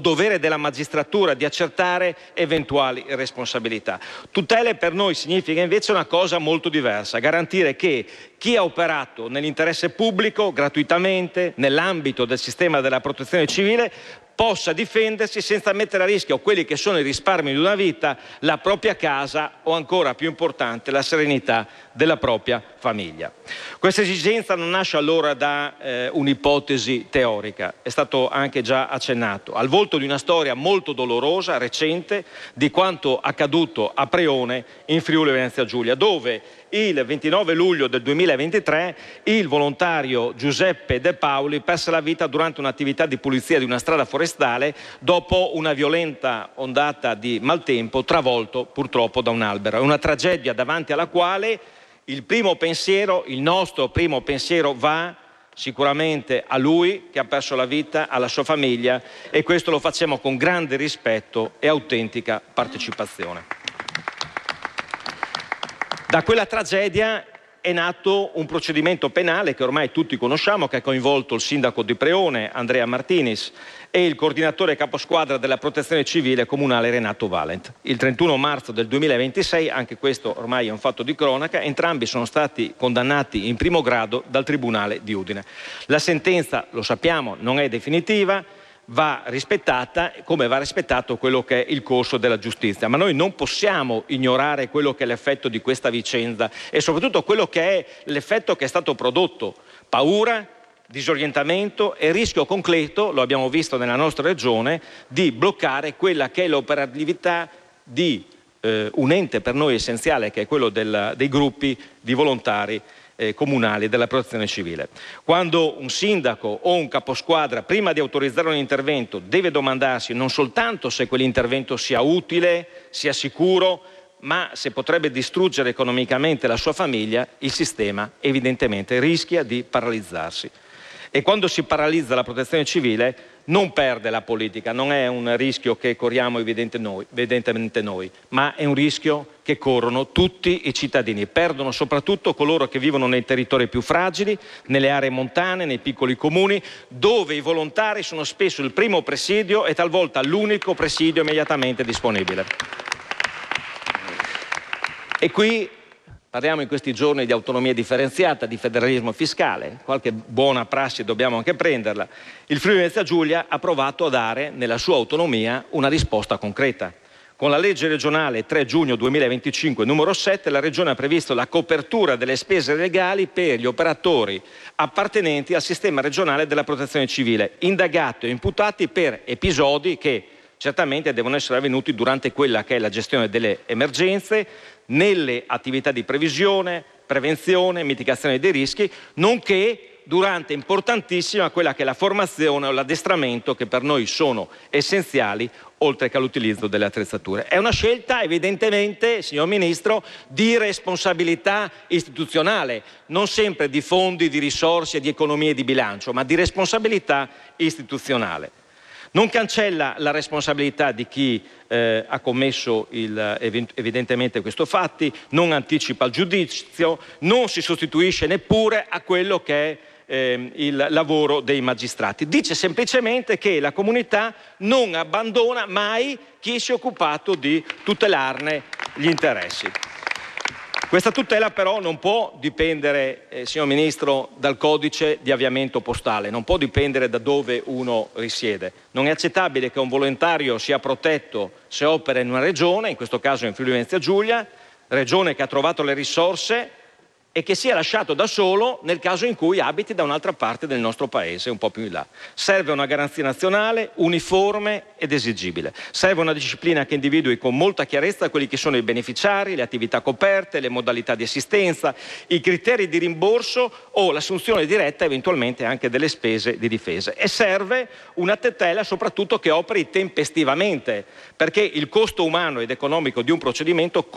dovere della magistratura di accertare eventuali responsabilità. Tutele per noi significa invece una cosa molto diversa: garantire che chi ha operato nell'interesse pubblico gratuitamente nell'ambito del sistema della protezione civile possa difendersi senza mettere a rischio quelli che sono i risparmi di una vita, la propria casa o, ancora più importante, la serenità della propria famiglia. Questa esigenza non nasce allora da un'ipotesi teorica, è stato anche già accennato, al volto di una storia molto dolorosa, recente, di quanto accaduto a Preone in Friuli Venezia Giulia, dove il 29 luglio del 2023 il volontario Giuseppe De Paoli perse la vita durante un'attività di pulizia di una strada forestale dopo una violenta ondata di maltempo, travolto purtroppo da un albero. È una tragedia davanti alla quale il nostro primo pensiero va sicuramente a lui che ha perso la vita, alla sua famiglia, e questo lo facciamo con grande rispetto e autentica partecipazione. Da quella tragedia è nato un procedimento penale che ormai tutti conosciamo, che ha coinvolto il sindaco di Preone, Andrea Martinis, e il coordinatore caposquadra della protezione civile comunale, Renato Valent. Il 31 marzo del 2026, anche questo ormai è un fatto di cronaca, entrambi sono stati condannati in primo grado dal Tribunale di Udine. La sentenza, lo sappiamo, non è definitiva, va rispettata, come va rispettato quello che è il corso della giustizia, ma noi non possiamo ignorare quello che è l'effetto di questa vicenda e soprattutto quello che è l'effetto che è stato prodotto: paura, disorientamento e rischio concreto, lo abbiamo visto nella nostra regione, di bloccare quella che è l'operatività di un ente per noi essenziale, che è quello dei gruppi di volontari comunali della protezione civile. Quando un sindaco o un caposquadra, prima di autorizzare un intervento, deve domandarsi non soltanto se quell'intervento sia utile, sia sicuro, ma se potrebbe distruggere economicamente la sua famiglia, il sistema evidentemente rischia di paralizzarsi. E quando si paralizza la protezione civile non perde la politica, non è un rischio che corriamo evidentemente noi, ma è un rischio che corrono tutti i cittadini. Perdono soprattutto coloro che vivono nei territori più fragili, nelle aree montane, nei piccoli comuni, dove i volontari sono spesso il primo presidio e talvolta l'unico presidio immediatamente disponibile. E qui parliamo in questi giorni di autonomia differenziata, di federalismo fiscale, qualche buona prassi dobbiamo anche prenderla. Il Friuli Venezia Giulia ha provato a dare nella sua autonomia una risposta concreta. Con la legge regionale 3 giugno 2025 numero 7, la Regione ha previsto la copertura delle spese legali per gli operatori appartenenti al sistema regionale della protezione civile, indagati o imputati per episodi che certamente devono essere avvenuti durante quella che è la gestione delle emergenze, nelle attività di previsione, prevenzione, mitigazione dei rischi, nonché durante importantissima quella che è la formazione o l'addestramento, che per noi sono essenziali, oltre che all'utilizzo delle attrezzature. È una scelta evidentemente, signor Ministro, di responsabilità istituzionale, non sempre di fondi, di risorse, di economie di bilancio, ma di responsabilità istituzionale. Non cancella la responsabilità di chi ha commesso evidentemente questi fatti, non anticipa il giudizio, non si sostituisce neppure a quello che è il lavoro dei magistrati. Dice semplicemente che la comunità non abbandona mai chi si è occupato di tutelarne gli interessi. Questa tutela però non può dipendere, signor Ministro, dal codice di avviamento postale, non può dipendere da dove uno risiede. Non è accettabile che un volontario sia protetto se opera in una regione, in questo caso in Friuli Venezia Giulia, regione che ha trovato le risorse, e che sia lasciato da solo nel caso in cui abiti da un'altra parte del nostro paese, un po' più in là. Serve una garanzia nazionale uniforme ed esigibile. Serve una disciplina che individui con molta chiarezza quelli che sono i beneficiari, le attività coperte, le modalità di assistenza, i criteri di rimborso o l'assunzione diretta eventualmente anche delle spese di difesa. E serve una tutela soprattutto che operi tempestivamente, perché il costo umano ed economico di un procedimento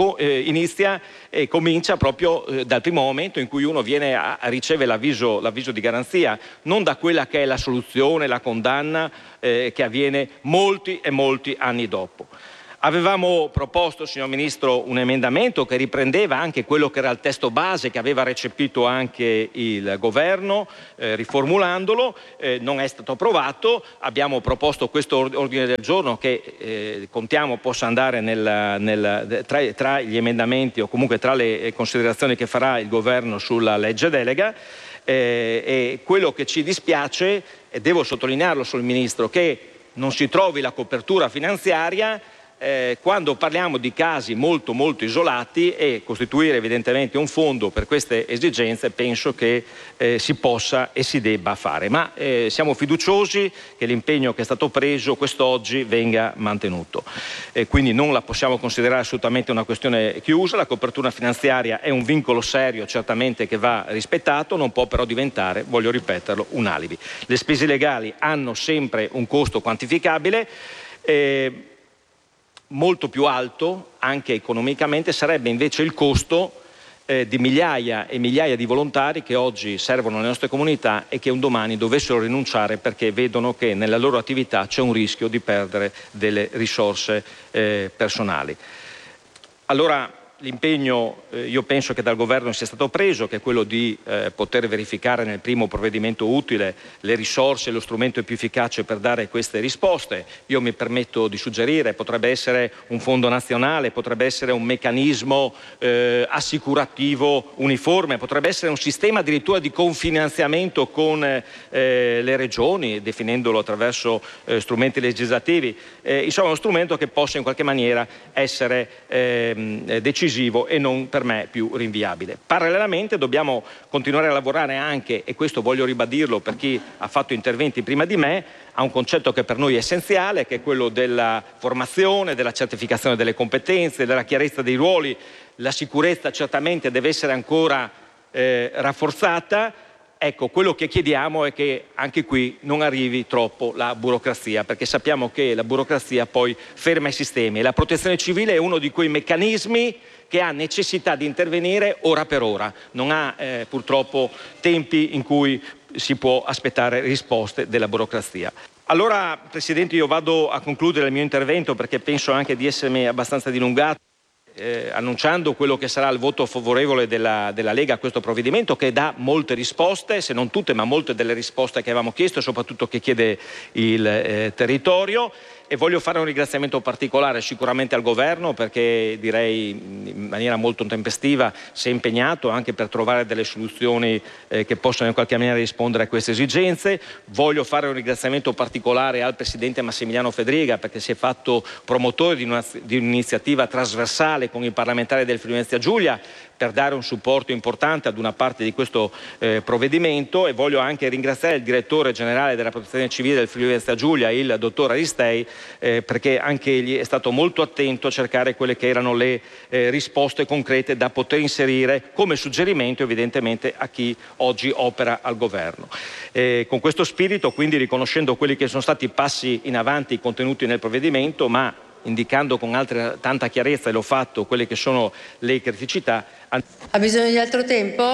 comincia proprio dal primo momento in cui uno viene a riceve l'avviso di garanzia, non da quella che è la soluzione, la condanna che avviene molti e molti anni dopo. Avevamo proposto, signor Ministro, un emendamento che riprendeva anche quello che era il testo base, che aveva recepito anche il Governo, riformulandolo, non è stato approvato. Abbiamo proposto questo ordine del giorno che contiamo possa andare tra gli emendamenti o comunque tra le considerazioni che farà il Governo sulla legge delega. E quello che ci dispiace, e devo sottolinearlo sul Ministro, che non si trovi la copertura finanziaria quando parliamo di casi molto molto isolati, e costituire evidentemente un fondo per queste esigenze penso che si possa e si debba fare, ma siamo fiduciosi che l'impegno che è stato preso quest'oggi venga mantenuto, quindi non la possiamo considerare assolutamente una questione chiusa. La copertura finanziaria è un vincolo serio certamente che va rispettato, non può però diventare, voglio ripeterlo, un alibi. Le spese legali hanno sempre un costo quantificabile. Molto più alto, anche economicamente, sarebbe invece il costo di migliaia e migliaia di volontari che oggi servono le nostre comunità e che un domani dovessero rinunciare perché vedono che nella loro attività c'è un rischio di perdere delle risorse personali. Allora l'impegno io penso che dal Governo sia stato preso, che è quello di poter verificare nel primo provvedimento utile le risorse e lo strumento più efficace per dare queste risposte. Io mi permetto di suggerire, potrebbe essere un fondo nazionale, potrebbe essere un meccanismo assicurativo uniforme, potrebbe essere un sistema addirittura di confinanziamento con le regioni, definendolo attraverso strumenti legislativi, insomma uno strumento che possa in qualche maniera essere decisivo e non per me più rinviabile. Parallelamente dobbiamo continuare a lavorare anche, e questo voglio ribadirlo per chi ha fatto interventi prima di me, a un concetto che per noi è essenziale, che è quello della formazione, della certificazione delle competenze, della chiarezza dei ruoli. La sicurezza certamente deve essere ancora rafforzata. Ecco, quello che chiediamo è che anche qui non arrivi troppo la burocrazia, perché sappiamo che la burocrazia poi ferma i sistemi e la protezione civile è uno di quei meccanismi che ha necessità di intervenire ora per ora, non ha purtroppo tempi in cui si può aspettare risposte della burocrazia. Allora, Presidente, io vado a concludere il mio intervento perché penso anche di essermi abbastanza dilungato, annunciando quello che sarà il voto favorevole della Lega a questo provvedimento, che dà molte risposte, se non tutte, ma molte delle risposte che avevamo chiesto e soprattutto che chiede il territorio. E voglio fare un ringraziamento particolare sicuramente al Governo, perché direi in maniera molto tempestiva si è impegnato anche per trovare delle soluzioni che possano in qualche maniera rispondere a queste esigenze. Voglio fare un ringraziamento particolare al Presidente Massimiliano Fedriga, perché si è fatto promotore di un'iniziativa trasversale con i parlamentari del Friuli Venezia Giulia per dare un supporto importante ad una parte di questo provvedimento, e voglio anche ringraziare il direttore generale della Protezione Civile del Friuli Venezia Giulia, il dottor Aristei, perché anche egli è stato molto attento a cercare quelle che erano le risposte concrete da poter inserire come suggerimento evidentemente a chi oggi opera al Governo. Con questo spirito, quindi, riconoscendo quelli che sono stati passi in avanti contenuti nel provvedimento, ma indicando con tanta chiarezza, e l'ho fatto, quelle che sono le criticità. Ha bisogno di altro tempo?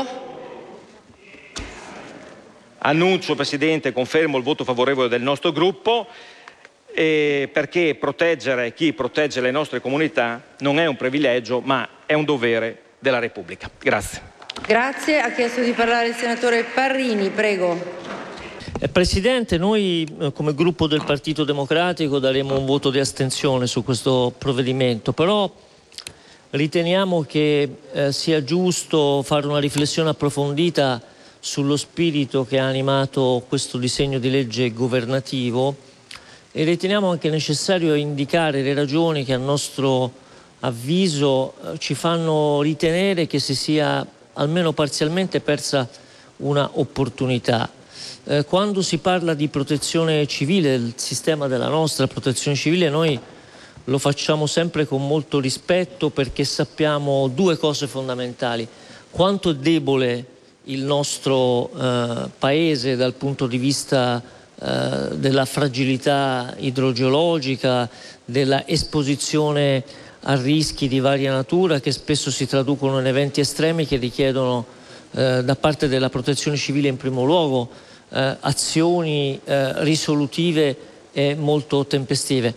Annuncio, Presidente, confermo il voto favorevole del nostro gruppo, perché proteggere chi protegge le nostre comunità non è un privilegio, ma è un dovere della Repubblica. Grazie. Grazie. Ha chiesto di parlare il senatore Parrini, prego. Presidente, noi come gruppo del Partito Democratico daremo un voto di astensione su questo provvedimento, però riteniamo che sia giusto fare una riflessione approfondita sullo spirito che ha animato questo disegno di legge governativo, e riteniamo anche necessario indicare le ragioni che a nostro avviso ci fanno ritenere che si sia almeno parzialmente persa una opportunità. Quando si parla di protezione civile, del sistema della nostra protezione civile, noi lo facciamo sempre con molto rispetto, perché sappiamo due cose fondamentali: quanto è debole il nostro paese dal punto di vista della fragilità idrogeologica, della esposizione a rischi di varia natura che spesso si traducono in eventi estremi che richiedono da parte della protezione civile in primo luogo azioni risolutive e molto tempestive.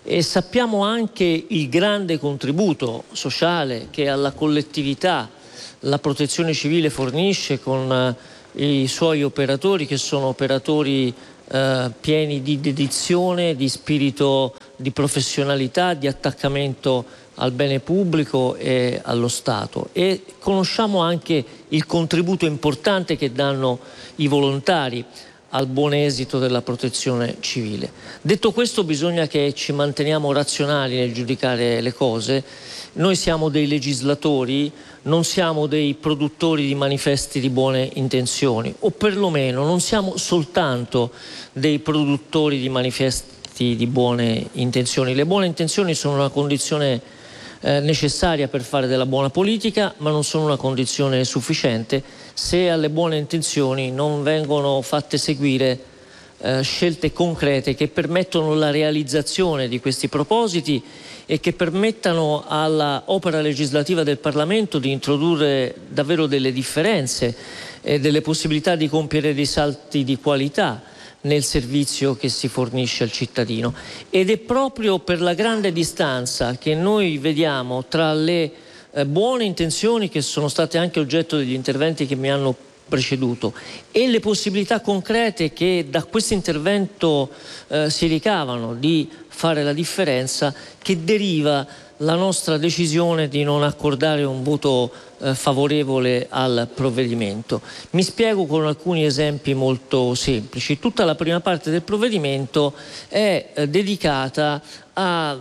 e sappiamo anche il grande contributo sociale che alla collettività la Protezione Civile fornisce con i suoi operatori, che sono operatori pieni di dedizione, di spirito di professionalità, di attaccamento al bene pubblico e allo Stato, e conosciamo anche il contributo importante che danno i volontari al buon esito della protezione civile. Detto questo, bisogna che ci manteniamo razionali nel giudicare le cose. Noi siamo dei legislatori, non siamo dei produttori di manifesti di buone intenzioni, o perlomeno non siamo soltanto dei produttori di manifesti di buone intenzioni. Le buone intenzioni sono una condizione necessaria per fare della buona politica, ma non sono una condizione sufficiente se alle buone intenzioni non vengono fatte seguire scelte concrete che permettono la realizzazione di questi propositi e che permettano alla opera legislativa del Parlamento di introdurre davvero delle differenze e delle possibilità di compiere dei salti di qualità nel servizio che si fornisce al cittadino. Ed è proprio per la grande distanza che noi vediamo tra le buone intenzioni, che sono state anche oggetto degli interventi che mi hanno preceduto, e le possibilità concrete che da questo intervento si ricavano di fare la differenza, che deriva la nostra decisione di non accordare un voto favorevole al provvedimento. Mi spiego con alcuni esempi molto semplici. Tutta la prima parte del provvedimento è dedicata a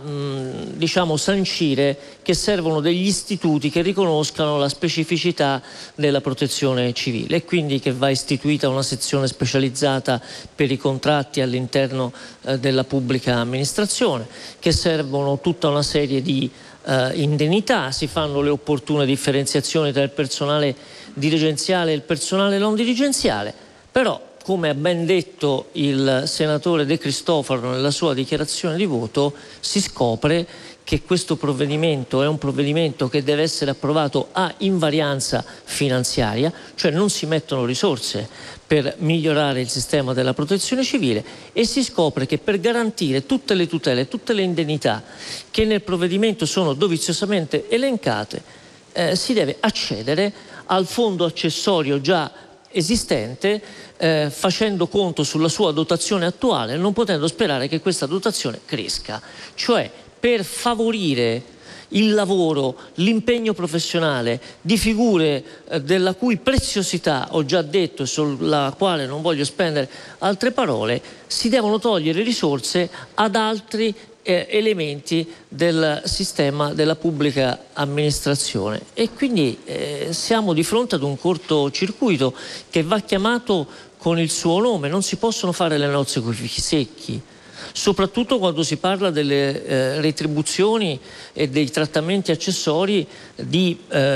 sancire che servono degli istituti che riconoscano la specificità della protezione civile, e quindi che va istituita una sezione specializzata per i contratti all'interno della pubblica amministrazione, che servono tutta una serie di indennità, si fanno le opportune differenziazioni tra il personale dirigenziale e il personale non dirigenziale. Però, come ha ben detto il senatore De Cristofaro nella sua dichiarazione di voto, si scopre che questo provvedimento è un provvedimento che deve essere approvato a invarianza finanziaria, cioè non si mettono risorse per migliorare il sistema della protezione civile, e si scopre che per garantire tutte le tutele, tutte le indennità che nel provvedimento sono doviziosamente elencate, si deve accedere al fondo accessorio già esistente, facendo conto sulla sua dotazione attuale, non potendo sperare che questa dotazione cresca. Cioè, per favorire il lavoro, l'impegno professionale di figure della cui preziosità ho già detto e sulla quale non voglio spendere altre parole, si devono togliere risorse ad altri elementi del sistema della pubblica amministrazione, e quindi siamo di fronte ad un cortocircuito che va chiamato con il suo nome. Non si possono fare le nozze coi fichi secchi, soprattutto quando si parla delle retribuzioni e dei trattamenti accessori di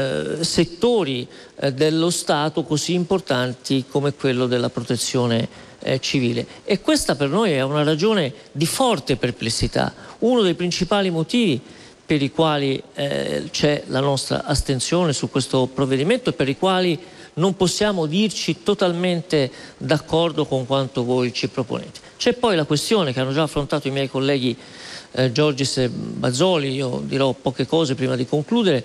settori dello Stato così importanti come quello della protezione civile. E questa per noi è una ragione di forte perplessità, uno dei principali motivi per i quali c'è la nostra astensione su questo provvedimento e per i quali non possiamo dirci totalmente d'accordo con quanto voi ci proponete. C'è poi la questione che hanno già affrontato i miei colleghi Giorgis e Bazoli, io dirò poche cose prima di concludere,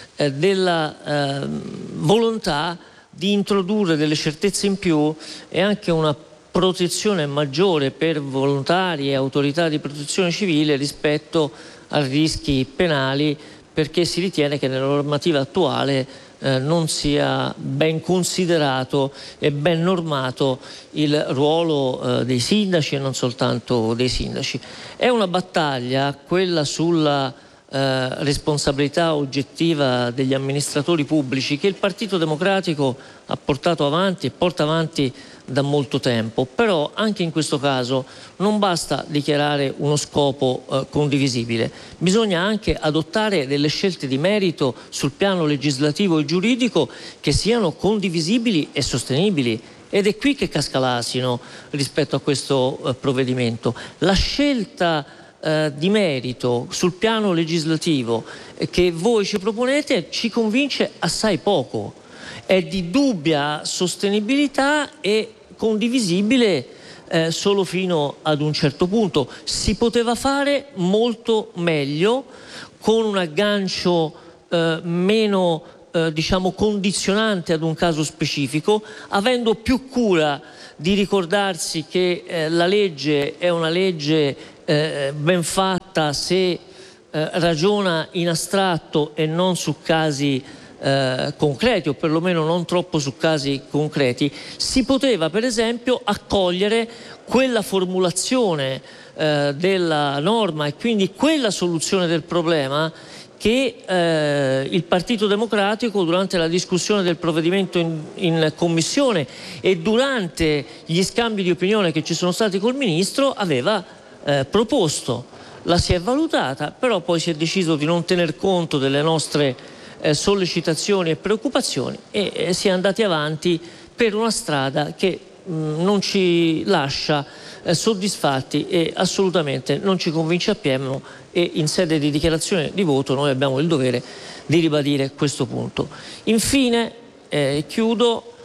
della volontà di introdurre delle certezze in più e anche una protezione maggiore per volontari e autorità di protezione civile rispetto a rischi penali, perché si ritiene che nella normativa attuale non sia ben considerato e ben normato il ruolo dei sindaci, e non soltanto dei sindaci. È una battaglia, quella sulla responsabilità oggettiva degli amministratori pubblici, che il Partito Democratico ha portato avanti e porta avanti da molto tempo. Però anche in questo caso non basta dichiarare uno scopo condivisibile, bisogna anche adottare delle scelte di merito sul piano legislativo e giuridico che siano condivisibili e sostenibili. Ed è qui che casca l'asino rispetto a questo provvedimento. La scelta di merito sul piano legislativo che voi ci proponete ci convince assai poco. È di dubbia sostenibilità e condivisibile solo fino ad un certo punto. Si poteva fare molto meglio, con un aggancio meno condizionante ad un caso specifico, avendo più cura di ricordarsi che la legge è una legge ben fatta se ragiona in astratto e non su casi concreti, o perlomeno non troppo su casi concreti. Si poteva per esempio accogliere quella formulazione della norma e quindi quella soluzione del problema che il Partito Democratico, durante la discussione del provvedimento in commissione e durante gli scambi di opinione che ci sono stati col Ministro, aveva proposto. La si è valutata, però poi si è deciso di non tener conto delle nostre sollecitazioni e preoccupazioni e si è andati avanti per una strada che non ci lascia soddisfatti e assolutamente non ci convince appieno, e in sede di dichiarazione di voto noi abbiamo il dovere di ribadire questo punto. Infine, chiudo,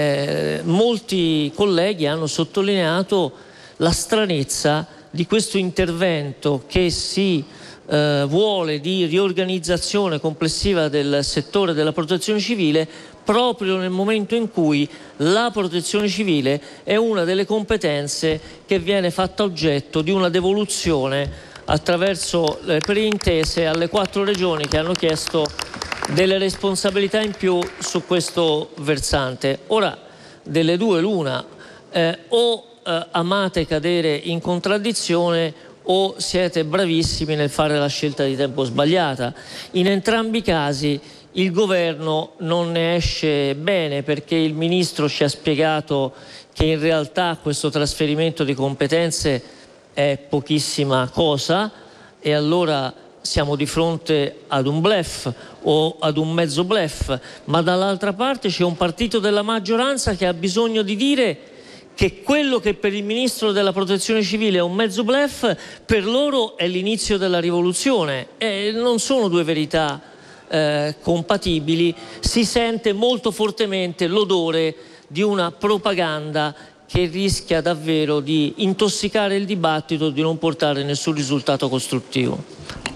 molti colleghi hanno sottolineato la stranezza di questo intervento che si vuole di riorganizzazione complessiva del settore della protezione civile proprio nel momento in cui la protezione civile è una delle competenze che viene fatta oggetto di una devoluzione attraverso le preintese alle 4 regioni che hanno chiesto delle responsabilità in più su questo versante. Ora, delle due l'una, o amate cadere in contraddizione o siete bravissimi nel fare la scelta di tempo sbagliata. In entrambi i casi il governo non ne esce bene, perché il Ministro ci ha spiegato che in realtà questo trasferimento di competenze è pochissima cosa, e allora siamo di fronte ad un bluff o ad un mezzo bluff, ma dall'altra parte c'è un partito della maggioranza che ha bisogno di dire che quello che per il Ministro della Protezione Civile è un mezzo bluff, per loro è l'inizio della rivoluzione. Non sono due verità compatibili. Si sente molto fortemente l'odore di una propaganda che rischia davvero di intossicare il dibattito e di non portare nessun risultato costruttivo.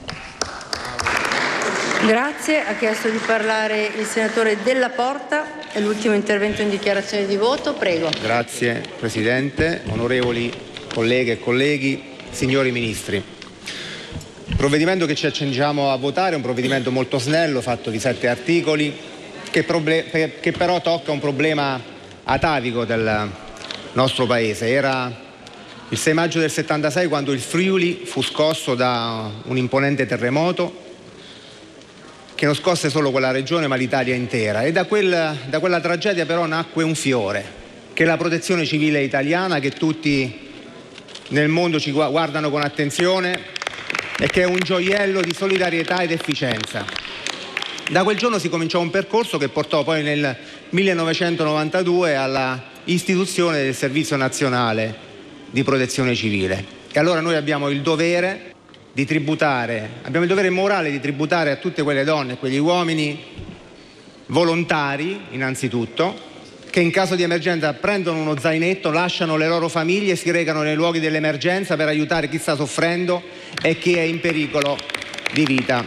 Grazie. Ha chiesto di parlare il senatore Della Porta. È l'ultimo intervento in dichiarazione di voto. Prego. Grazie Presidente, onorevoli colleghe e colleghi, signori Ministri. Il provvedimento che ci accingiamo a votare è un provvedimento molto snello, fatto di 7 articoli, che però tocca un problema atavico del nostro Paese. Era il 6 maggio del 76 quando il Friuli fu scosso da un imponente terremoto che non scosse solo quella regione ma l'Italia intera, e da quella tragedia però nacque un fiore, che è la protezione civile italiana, che tutti nel mondo ci guardano con attenzione e che è un gioiello di solidarietà ed efficienza. Da quel giorno si cominciò un percorso che portò poi nel 1992 alla istituzione del Servizio Nazionale di Protezione Civile. E allora noi abbiamo il dovere di tributare, abbiamo il dovere morale di tributare a tutte quelle donne e quegli uomini volontari, innanzitutto, che in caso di emergenza prendono uno zainetto, lasciano le loro famiglie e si recano nei luoghi dell'emergenza per aiutare chi sta soffrendo e chi è in pericolo di vita.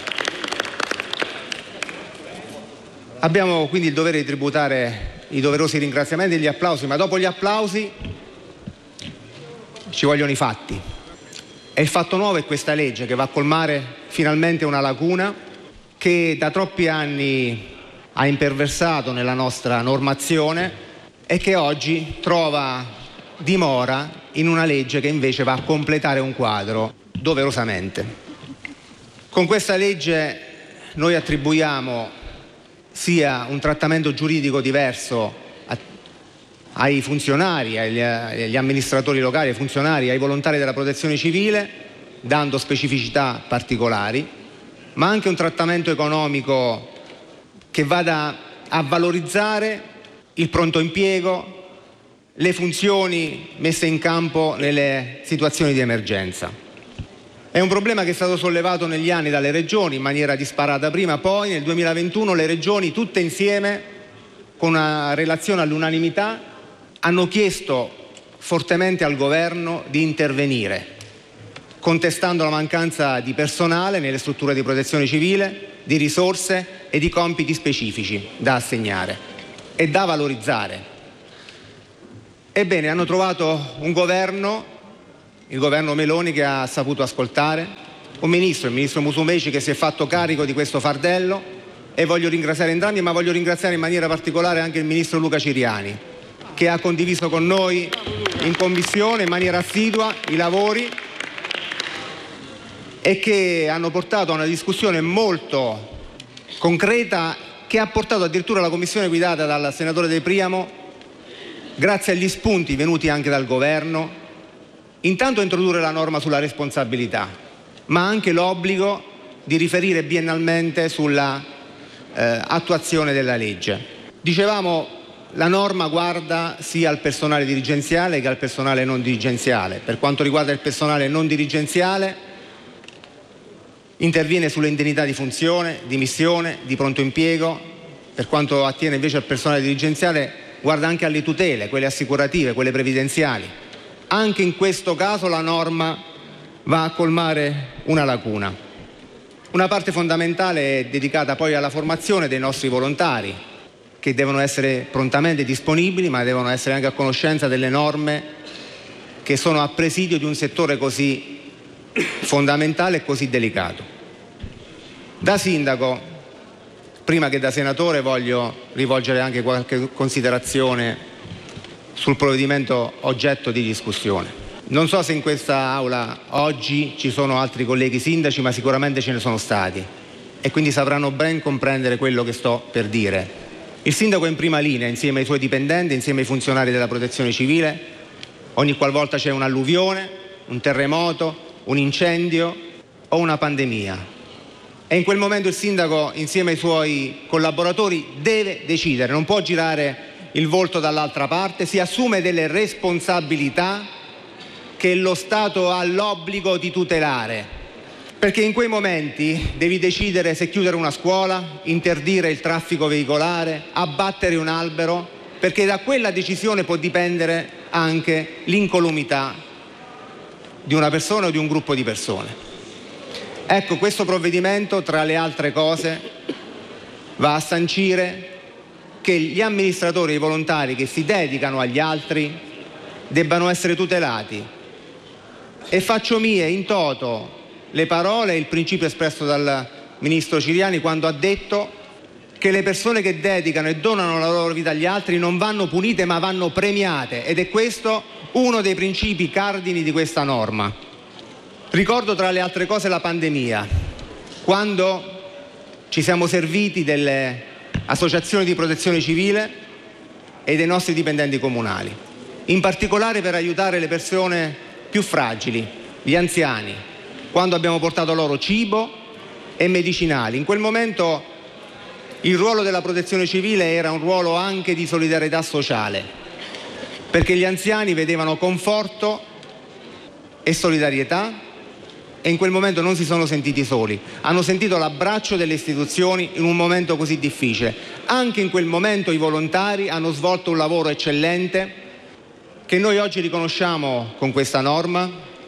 Abbiamo quindi il dovere di tributare i doverosi ringraziamenti e gli applausi, ma dopo gli applausi ci vogliono i fatti. E il fatto nuovo è questa legge che va a colmare finalmente una lacuna che da troppi anni ha imperversato nella nostra normazione e che oggi trova dimora in una legge che invece va a completare un quadro doverosamente. Con questa legge noi attribuiamo sia un trattamento giuridico diverso ai funzionari, agli amministratori locali, ai funzionari, ai volontari della protezione civile, dando specificità particolari, ma anche un trattamento economico che vada a valorizzare il pronto impiego, le funzioni messe in campo nelle situazioni di emergenza. È un problema che è stato sollevato negli anni dalle regioni in maniera disparata prima, poi nel 2021 le regioni tutte insieme, con una relazione all'unanimità, hanno chiesto fortemente al governo di intervenire, contestando la mancanza di personale nelle strutture di protezione civile, di risorse e di compiti specifici da assegnare e da valorizzare. Ebbene, hanno trovato un governo, il governo Meloni, che ha saputo ascoltare, un ministro, il ministro Musumeci, che si è fatto carico di questo fardello, e voglio ringraziare entrambi, ma voglio ringraziare in maniera particolare anche il ministro Luca Ciriani, che ha condiviso con noi in commissione in maniera assidua i lavori e che hanno portato a una discussione molto concreta, che ha portato addirittura la commissione guidata dal senatore De Priamo, grazie agli spunti venuti anche dal governo, intanto a introdurre la norma sulla responsabilità, ma anche l'obbligo di riferire biennalmente sulla attuazione della legge. Dicevamo, la norma guarda sia al personale dirigenziale che al personale non dirigenziale. Per quanto riguarda il personale non dirigenziale, interviene sulle indennità di funzione, di missione, di pronto impiego. Per quanto attiene invece al personale dirigenziale, guarda anche alle tutele, quelle assicurative, quelle previdenziali. Anche in questo caso la norma va a colmare una lacuna. Una parte fondamentale è dedicata poi alla formazione dei nostri volontari, che devono essere prontamente disponibili, ma devono essere anche a conoscenza delle norme che sono a presidio di un settore così fondamentale e così delicato. Da sindaco, prima che da senatore, voglio rivolgere anche qualche considerazione sul provvedimento oggetto di discussione. Non so se in questa aula oggi ci sono altri colleghi sindaci, ma sicuramente ce ne sono stati e quindi sapranno ben comprendere quello che sto per dire. Il sindaco è in prima linea insieme ai suoi dipendenti, insieme ai funzionari della protezione civile, ogni qualvolta c'è un'alluvione, un terremoto, un incendio o una pandemia. E in quel momento il sindaco, insieme ai suoi collaboratori, deve decidere, non può girare il volto dall'altra parte, si assume delle responsabilità che lo Stato ha l'obbligo di tutelare, perché in quei momenti devi decidere se chiudere una scuola, interdire il traffico veicolare, abbattere un albero, perché da quella decisione può dipendere anche l'incolumità di una persona o di un gruppo di persone. Ecco, questo provvedimento, tra le altre cose, va a sancire che gli amministratori e i volontari che si dedicano agli altri debbano essere tutelati. E faccio mie in toto le parole e il principio espresso dal ministro Ciriani quando ha detto che le persone che dedicano e donano la loro vita agli altri non vanno punite ma vanno premiate, ed è questo uno dei principi cardini di questa norma. Ricordo tra le altre cose la pandemia, quando ci siamo serviti delle associazioni di protezione civile e dei nostri dipendenti comunali, in particolare per aiutare le persone più fragili, gli anziani, quando abbiamo portato loro cibo e medicinali. In quel momento il ruolo della protezione civile era un ruolo anche di solidarietà sociale, perché gli anziani vedevano conforto e solidarietà e in quel momento non si sono sentiti soli, hanno sentito l'abbraccio delle istituzioni in un momento così difficile. Anche in quel momento i volontari hanno svolto un lavoro eccellente che noi oggi riconosciamo con questa norma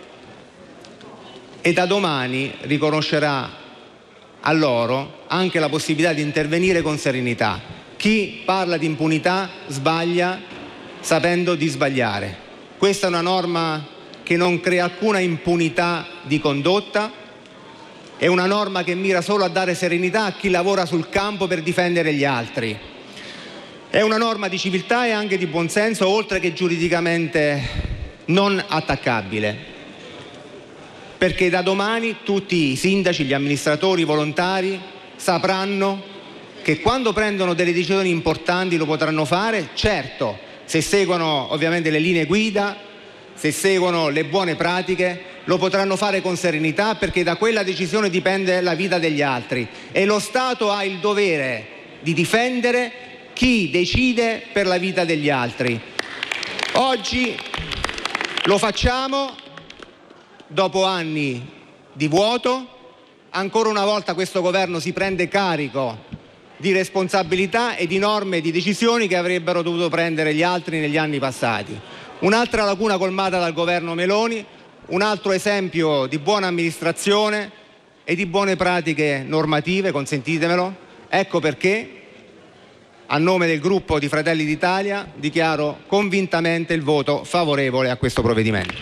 e da domani riconoscerà a loro anche la possibilità di intervenire con serenità. Chi parla di impunità sbaglia sapendo di sbagliare. Questa è una norma che non crea alcuna impunità di condotta, è una norma che mira solo a dare serenità a chi lavora sul campo per difendere gli altri. È una norma di civiltà e anche di buonsenso, oltre che giuridicamente non attaccabile, perché da domani tutti i sindaci, gli amministratori, i volontari sapranno che quando prendono delle decisioni importanti lo potranno fare, certo, se seguono ovviamente le linee guida, se seguono le buone pratiche, lo potranno fare con serenità, perché da quella decisione dipende la vita degli altri e lo Stato ha il dovere di difendere chi decide per la vita degli altri. Oggi lo facciamo dopo anni di vuoto. Ancora una volta questo governo si prende carico di responsabilità e di norme e di decisioni che avrebbero dovuto prendere gli altri negli anni passati. Un'altra lacuna colmata dal governo Meloni, un altro esempio di buona amministrazione e di buone pratiche normative, consentitemelo. Ecco perché, a nome del gruppo di Fratelli d'Italia, dichiaro convintamente il voto favorevole a questo provvedimento.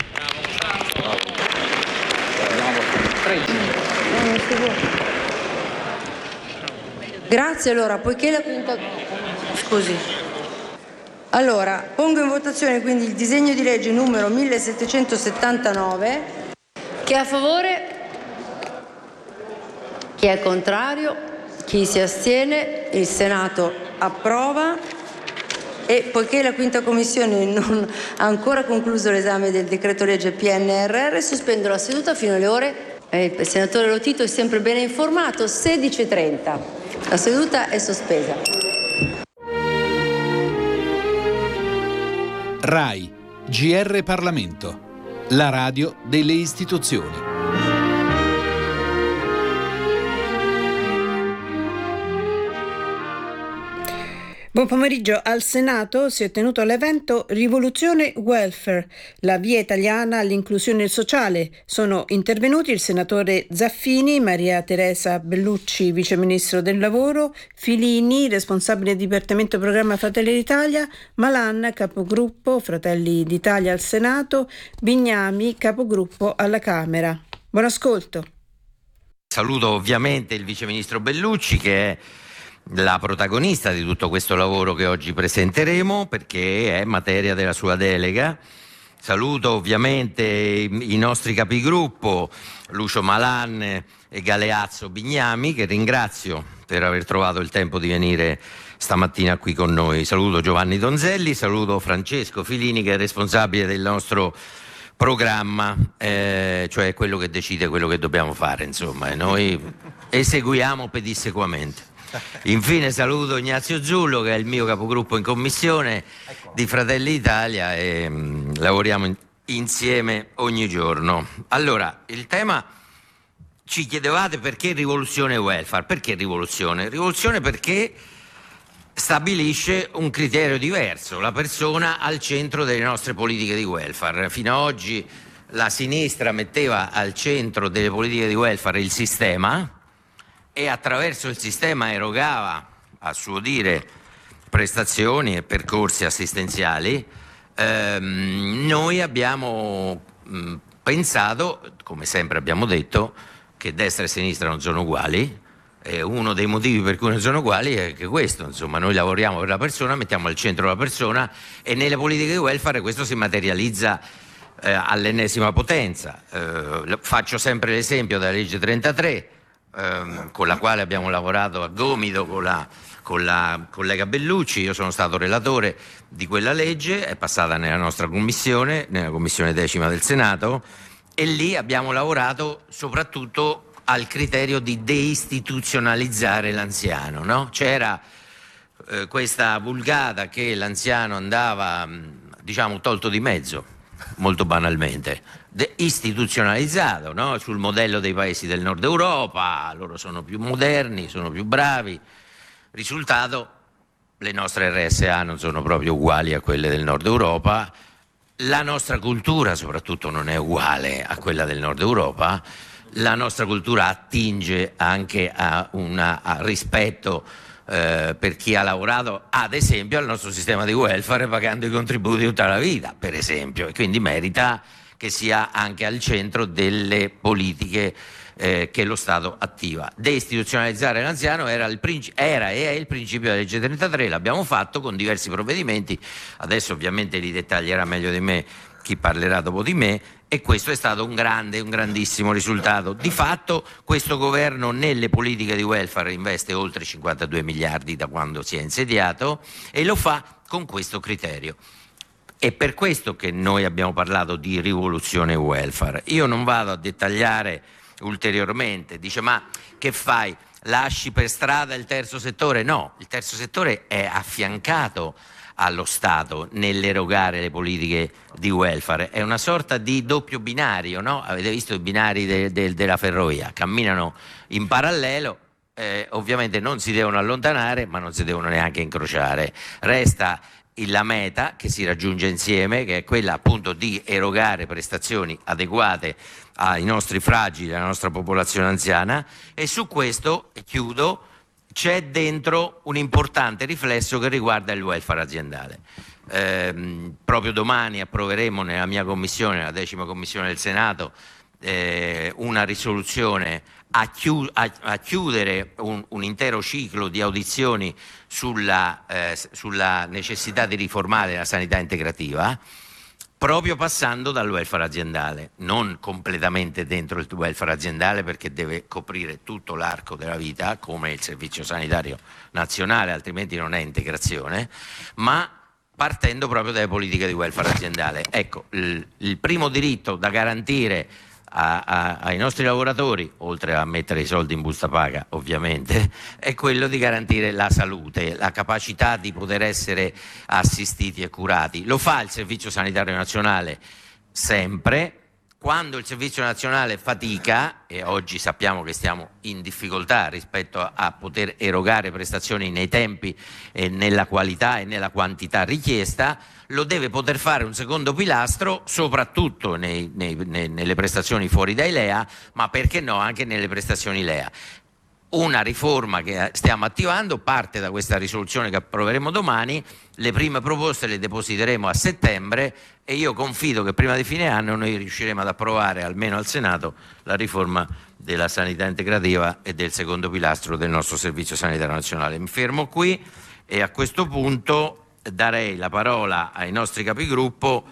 Grazie. Allora, poiché la quinta... Scusi. Allora, pongo in votazione quindi il disegno di legge numero 1779. Chi è a favore? Chi è contrario? Chi si astiene? Il Senato approva. E poiché la quinta commissione non ha ancora concluso l'esame del decreto legge PNRR, sospendo la seduta fino alle ore... il senatore Lotito è sempre bene informato, 16:30. La seduta è sospesa. RAI, GR Parlamento, la radio delle istituzioni. Buon pomeriggio. Al Senato si è tenuto l'evento Rivoluzione Welfare, la via italiana all'inclusione sociale. Sono intervenuti il senatore Zaffini, Maria Teresa Bellucci, viceministro del lavoro, Filini, responsabile Dipartimento Programma Fratelli d'Italia, Malan, capogruppo Fratelli d'Italia al Senato, Bignami, capogruppo alla Camera. Buon ascolto. Saluto ovviamente il viceministro Bellucci, che è la protagonista di tutto questo lavoro che oggi presenteremo, perché è materia della sua delega. Saluto ovviamente i nostri capigruppo Lucio Malan e Galeazzo Bignami, che ringrazio per aver trovato il tempo di venire stamattina qui con noi. Saluto Giovanni Donzelli, saluto Francesco Filini, che è responsabile del nostro programma, cioè quello che decide quello che dobbiamo fare, insomma, e noi eseguiamo pedissequamente. Infine saluto Ignazio Zullo, che è il mio capogruppo in commissione di Fratelli d'Italia, e lavoriamo insieme ogni giorno. Allora, il tema, ci chiedevate perché rivoluzione welfare. Perché rivoluzione? Rivoluzione perché stabilisce un criterio diverso, la persona al centro delle nostre politiche di welfare. Fino ad oggi la sinistra metteva al centro delle politiche di welfare il sistema, e attraverso il sistema erogava, a suo dire, prestazioni e percorsi assistenziali. Noi abbiamo pensato, come sempre abbiamo detto, che destra e sinistra non sono uguali, e uno dei motivi per cui non sono uguali è che questo, insomma, noi lavoriamo per la persona, mettiamo al centro la persona, e nelle politiche di welfare questo si materializza all'ennesima potenza. Faccio sempre l'esempio della legge 33, con la quale abbiamo lavorato a gomito con la collega Bellucci. Io sono stato relatore di quella legge, è passata nella nostra commissione, nella commissione 10ª del Senato, e lì abbiamo lavorato soprattutto al criterio di deistituzionalizzare l'anziano, no? C'era questa vulgata che l'anziano andava, diciamo, tolto di mezzo, molto banalmente, istituzionalizzato, no? Sul modello dei paesi del nord Europa. Loro sono più moderni, sono più bravi. Risultato, le nostre RSA non sono proprio uguali a quelle del nord Europa, la nostra cultura soprattutto non è uguale a quella del nord Europa, la nostra cultura attinge anche a rispetto per chi ha lavorato, ad esempio, al nostro sistema di welfare, pagando i contributi tutta la vita, per esempio, e quindi merita che sia anche al centro delle politiche che lo Stato attiva. Deistituzionalizzare l'anziano era e è il principio della legge 33, l'abbiamo fatto con diversi provvedimenti, adesso ovviamente li dettaglierà meglio di me chi parlerà dopo di me, e questo è stato un grandissimo risultato. Di fatto questo governo nelle politiche di welfare investe oltre 52 miliardi da quando si è insediato, e lo fa con questo criterio. È per questo che noi abbiamo parlato di rivoluzione welfare. Io non vado a dettagliare ulteriormente. Dice, ma che fai? Lasci per strada il terzo settore? No, il terzo settore è affiancato allo Stato nell'erogare le politiche di welfare. È una sorta di doppio binario, no? Avete visto i binari della ferrovia? Camminano in parallelo, ovviamente non si devono allontanare, ma non si devono neanche incrociare. Resta la meta che si raggiunge insieme, che è quella appunto di erogare prestazioni adeguate ai nostri fragili, alla nostra popolazione anziana, e su questo, e chiudo, c'è dentro un importante riflesso che riguarda il welfare aziendale. Proprio domani approveremo nella mia commissione, la 10ª commissione del Senato, una risoluzione a chiudere un intero ciclo di audizioni sulla necessità di riformare la sanità integrativa, proprio passando dal welfare aziendale, non completamente dentro il welfare aziendale, perché deve coprire tutto l'arco della vita come il Servizio Sanitario Nazionale, altrimenti non è integrazione, ma partendo proprio dalle politiche di welfare aziendale. Ecco, il primo diritto da garantire ai nostri lavoratori, oltre a mettere i soldi in busta paga ovviamente, è quello di garantire la salute, la capacità di poter essere assistiti e curati. Lo fa il Servizio Sanitario Nazionale sempre. Quando il Servizio Nazionale fatica, e oggi sappiamo che stiamo in difficoltà rispetto a poter erogare prestazioni nei tempi e nella qualità e nella quantità richiesta, lo deve poter fare un secondo pilastro, soprattutto nelle prestazioni fuori dai LEA, ma perché no anche nelle prestazioni LEA. Una riforma che stiamo attivando parte da questa risoluzione che approveremo domani. Le prime proposte le depositeremo a settembre e io confido che prima di fine anno noi riusciremo ad approvare, almeno al Senato, la riforma della sanità integrativa e del secondo pilastro del nostro Servizio Sanitario Nazionale. Mi fermo qui e a questo punto darei la parola ai nostri capigruppo,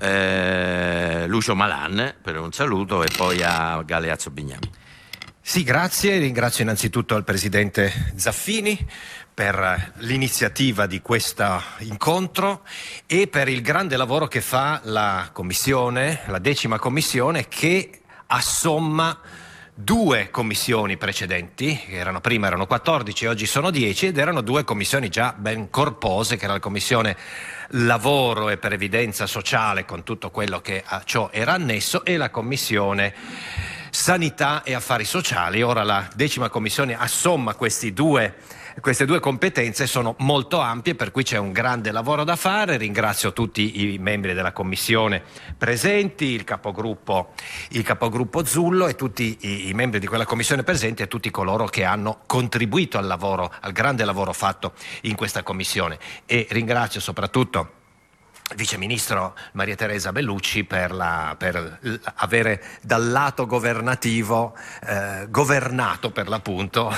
Lucio Malan per un saluto e poi a Galeazzo Bignami. Sì, grazie. Ringrazio innanzitutto il Presidente Zaffini per l'iniziativa di questo incontro e per il grande lavoro che fa la Commissione, la 10ª Commissione, che assomma 2 commissioni precedenti, che prima erano 14 e oggi sono 10, ed erano 2 commissioni già ben corpose, che era la Commissione Lavoro e Previdenza Sociale, con tutto quello che a ciò era annesso, e la Commissione Sanità e Affari Sociali. Ora la 10ª Commissione assomma queste due competenze, sono molto ampie, per cui c'è un grande lavoro da fare. Ringrazio tutti i membri della Commissione presenti, il capogruppo Zullo e tutti i membri di quella Commissione presenti e tutti coloro che hanno contribuito al grande lavoro fatto in questa Commissione. E ringrazio soprattutto il Vice Ministro Maria Teresa Bellucci per avere dal lato governativo governato, per l'appunto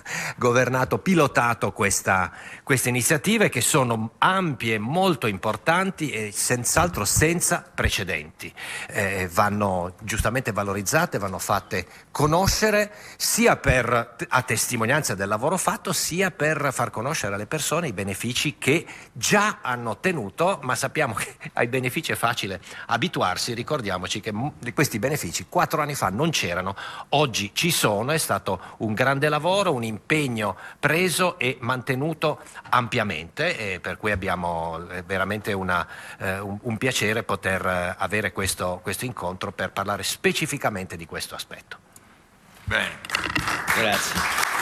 pilotato queste iniziative, che sono ampie, molto importanti e senz'altro senza precedenti. Vanno giustamente valorizzate, vanno fatte conoscere, sia a testimonianza del lavoro fatto, sia per far conoscere alle persone i benefici che già hanno ottenuto, ma sappiamo che ai benefici è facile abituarsi. Ricordiamoci che questi benefici 4 anni fa non c'erano, oggi ci sono. È stato un grande lavoro, un impegno preso e mantenuto ampiamente, e per cui abbiamo veramente un piacere poter avere questo incontro per parlare specificamente di questo aspetto. Bene, grazie.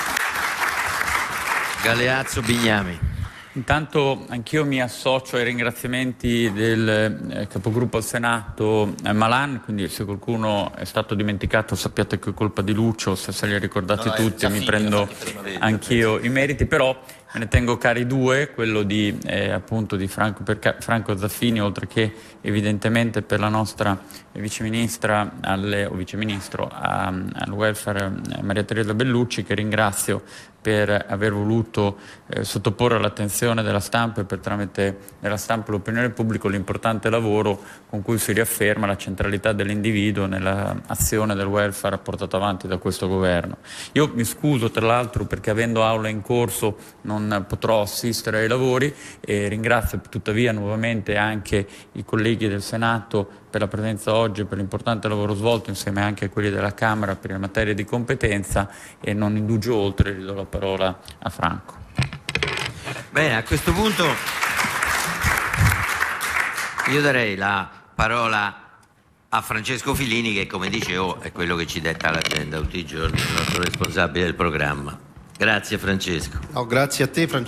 Galeazzo Bignami. Intanto anch'io mi associo ai ringraziamenti del capogruppo al Senato Malan, quindi se qualcuno è stato dimenticato sappiate che è colpa di Lucio, se li ha ricordati tutti mi prendo anch'io i meriti, però me ne tengo cari 2, quello di appunto di Franco Zaffini, oltre che evidentemente per la nostra viceministra al welfare Maria Teresa Bellucci, che ringrazio per aver voluto sottoporre all'attenzione della stampa e per tramite della stampa l'opinione pubblica l'importante lavoro con cui si riafferma la centralità dell'individuo nell'azione del welfare portato avanti da questo governo. Io mi scuso tra l'altro perché avendo aula in corso non potrò assistere ai lavori e ringrazio tuttavia nuovamente anche i colleghi del Senato per la presenza oggi e per l'importante lavoro svolto insieme anche a quelli della Camera per le materie di competenza, e non indugio oltre, gli do la parola a Franco. Bene, a questo punto io darei la parola a Francesco Filini, che come dicevo è quello che ci detta l'agenda tutti i giorni, il nostro responsabile del programma. Grazie Francesco. No, grazie a te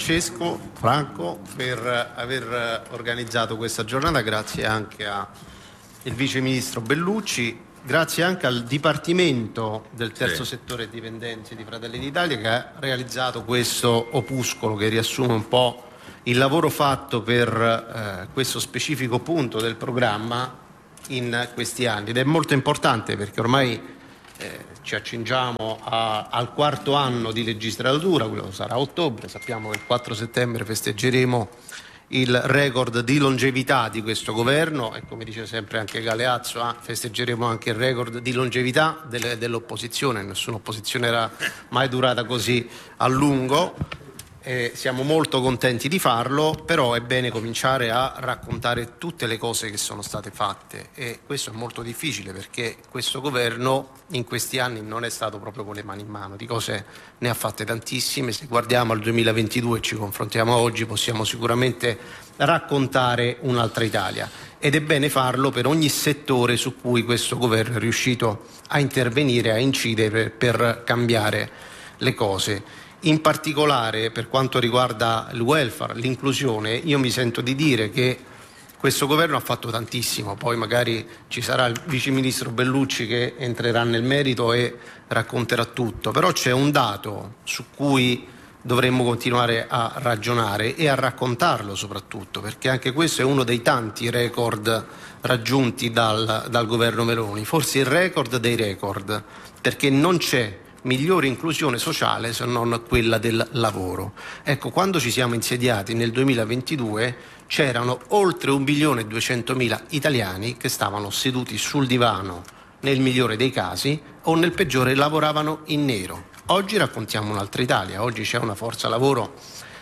Franco per aver organizzato questa giornata, grazie anche al Vice Ministro Bellucci, grazie anche al Dipartimento del Terzo Settore e Dipendenze di Fratelli d'Italia che ha realizzato questo opuscolo che riassume un po' il lavoro fatto per questo specifico punto del programma in questi anni, ed è molto importante perché ormai ci accingiamo al quarto anno di legislatura, quello sarà a ottobre, sappiamo che il 4 settembre festeggeremo il record di longevità di questo governo e, come dice sempre anche Galeazzo, festeggeremo anche il record di longevità dell'opposizione. Nessuna opposizione era mai durata così a lungo. Siamo molto contenti di farlo, però è bene cominciare a raccontare tutte le cose che sono state fatte, e questo è molto difficile perché questo governo in questi anni non è stato proprio con le mani in mano, di cose ne ha fatte tantissime. Se guardiamo al 2022 e ci confrontiamo oggi possiamo sicuramente raccontare un'altra Italia, ed è bene farlo per ogni settore su cui questo governo è riuscito a intervenire, a incidere per cambiare le cose. In particolare per quanto riguarda il welfare, l'inclusione, io mi sento di dire che questo governo ha fatto tantissimo, poi magari ci sarà il Vice Ministro Bellucci che entrerà nel merito e racconterà tutto, però c'è un dato su cui dovremmo continuare a ragionare e a raccontarlo soprattutto, perché anche questo è uno dei tanti record raggiunti dal governo Meloni, forse il record dei record, perché non c'è migliore inclusione sociale se non quella del lavoro. Ecco, quando ci siamo insediati nel 2022 c'erano oltre 1.200.000 italiani che stavano seduti sul divano nel migliore dei casi o nel peggiore lavoravano in nero. Oggi raccontiamo un'altra Italia, oggi c'è una forza lavoro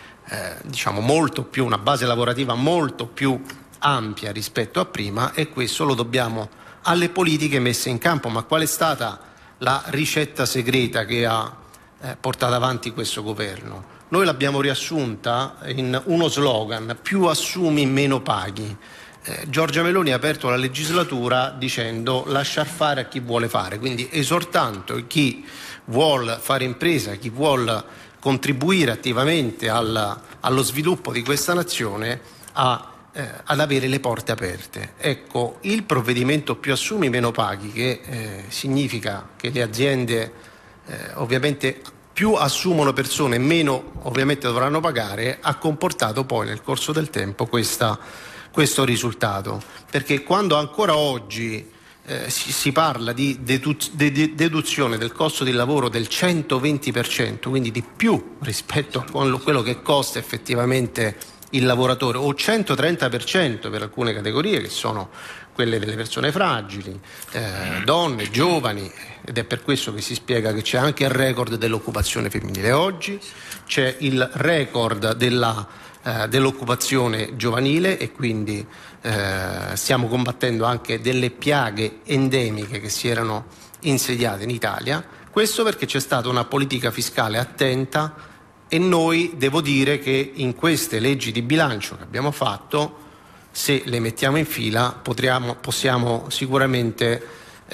molto più, una base lavorativa molto più ampia rispetto a prima, e questo lo dobbiamo alle politiche messe in campo. Ma qual è stata la ricetta segreta che ha portato avanti questo governo? Noi l'abbiamo riassunta in uno slogan: più assumi, meno paghi. Giorgia Meloni ha aperto la legislatura dicendo lasciar fare a chi vuole fare, quindi esortando chi vuol fare impresa, chi vuol contribuire attivamente allo sviluppo di questa nazione ad avere le porte aperte. Ecco, il provvedimento più assumi meno paghi, che significa che le aziende ovviamente più assumono persone meno ovviamente dovranno pagare, ha comportato poi nel corso del tempo questo risultato, perché quando ancora oggi si parla di deduzione del costo del lavoro del 120%, quindi di più rispetto a quello che costa effettivamente il lavoratore, o 130% per alcune categorie che sono quelle delle persone fragili, donne, giovani, ed è per questo che si spiega che c'è anche il record dell'occupazione femminile oggi, c'è il record dell'occupazione giovanile, e quindi stiamo combattendo anche delle piaghe endemiche che si erano insediate in Italia. Questo perché c'è stata una politica fiscale attenta, e noi devo dire che in queste leggi di bilancio che abbiamo fatto, se le mettiamo in fila, possiamo sicuramente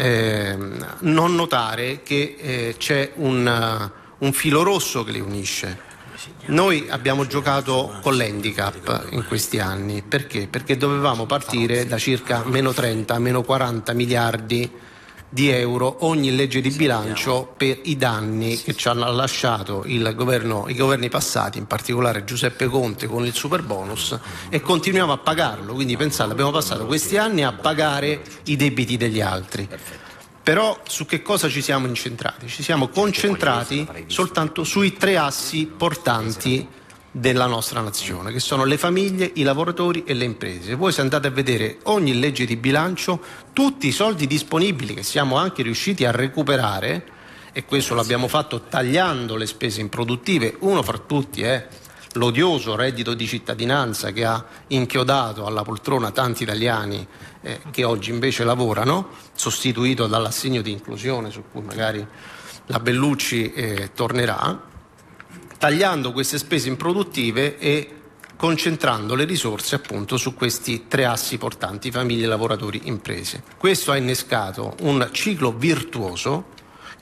non notare che c'è un filo rosso che le unisce. Noi abbiamo giocato con l'handicap in questi anni. Perché? Perché dovevamo partire da circa meno 30, meno 40 miliardi di euro ogni legge di bilancio per i danni che ci hanno lasciato i governi passati, in particolare Giuseppe Conte con il super bonus, e continuiamo a pagarlo. Quindi pensate, abbiamo passato questi anni a pagare i debiti degli altri. Però su che cosa ci siamo incentrati? Ci siamo concentrati soltanto sui 3 assi portanti della nostra nazione, che sono le famiglie, i lavoratori e le imprese. Voi se andate a vedere ogni legge di bilancio, tutti i soldi disponibili che siamo anche riusciti a recuperare, e questo l'abbiamo fatto tagliando le spese improduttive, uno fra tutti è l'odioso reddito di cittadinanza che ha inchiodato alla poltrona tanti italiani che oggi invece lavorano, sostituito dall'assegno di inclusione su cui magari la Bellucci tornerà, tagliando queste spese improduttive e concentrando le risorse appunto su questi 3 assi portanti: famiglie, lavoratori, imprese. Questo ha innescato un ciclo virtuoso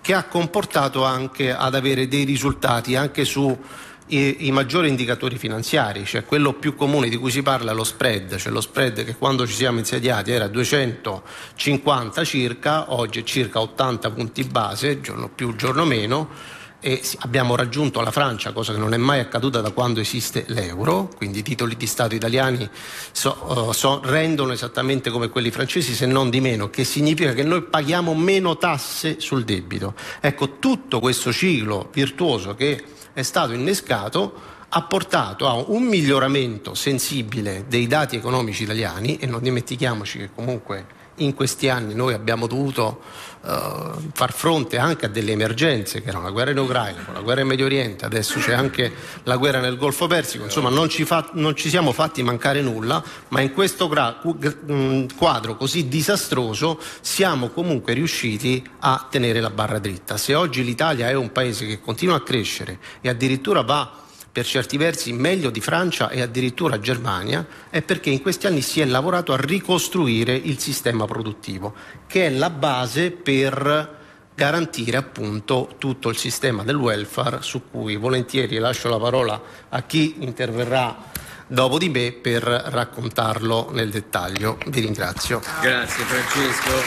che ha comportato anche ad avere dei risultati anche su i maggiori indicatori finanziari, cioè quello più comune di cui si parla è lo spread, cioè lo spread che quando ci siamo insediati era 250 circa, oggi è circa 80 punti base, giorno più, giorno meno, e abbiamo raggiunto la Francia, cosa che non è mai accaduta da quando esiste l'euro, quindi i titoli di Stato italiani rendono esattamente come quelli francesi, se non di meno, che significa che noi paghiamo meno tasse sul debito. Ecco, tutto questo ciclo virtuoso che è stato innescato ha portato a un miglioramento sensibile dei dati economici italiani, e non dimentichiamoci che comunque in questi anni noi abbiamo dovuto far fronte anche a delle emergenze, che erano la guerra in Ucraina, la guerra in Medio Oriente, adesso c'è anche la guerra nel Golfo Persico, insomma non ci siamo fatti mancare nulla, ma in questo quadro così disastroso siamo comunque riusciti a tenere la barra dritta. Se oggi l'Italia è un paese che continua a crescere e addirittura va per certi versi meglio di Francia e addirittura Germania, è perché in questi anni si è lavorato a ricostruire il sistema produttivo, che è la base per garantire appunto tutto il sistema del welfare, su cui volentieri lascio la parola a chi interverrà dopo di me per raccontarlo nel dettaglio. Vi ringrazio. Grazie Francesco.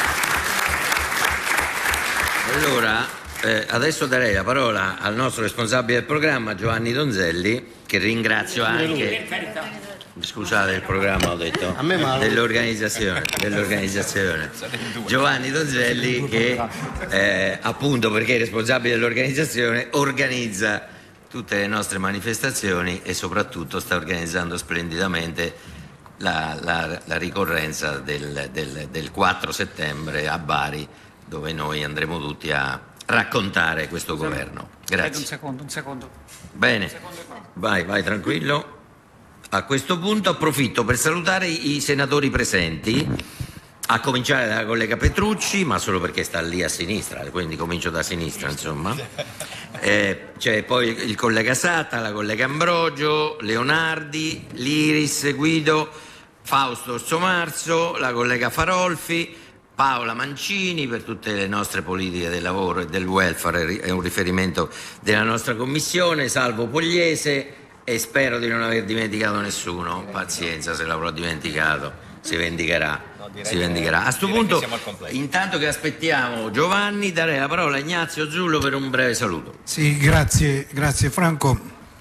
Allora, adesso darei la parola al nostro responsabile del programma, Giovanni Donzelli, che ringrazio anche. Scusate, il programma ho detto dell'organizzazione. Giovanni Donzelli, che appunto perché è responsabile dell'organizzazione, organizza tutte le nostre manifestazioni e soprattutto sta organizzando splendidamente la ricorrenza del 4 settembre a Bari, dove noi andremo tutti a raccontare questo governo. Grazie. Un secondo. Bene, vai tranquillo. A questo punto approfitto per salutare i senatori presenti, a cominciare dalla collega Petrucci, ma solo perché sta lì a sinistra, quindi comincio da sinistra, insomma. C'è poi il collega Satta, la collega Ambrogio, Leonardi, Liris, Guido, Fausto Orsomarzo, la collega Farolfi, Paola Mancini per tutte le nostre politiche del lavoro e del welfare, è un riferimento della nostra commissione, Salvo Pogliese, e spero di non aver dimenticato nessuno, pazienza se l'avrò dimenticato, si vendicherà. A questo punto, intanto che aspettiamo Giovanni, darei la parola a Ignazio Zullo per un breve saluto. Sì, grazie Franco.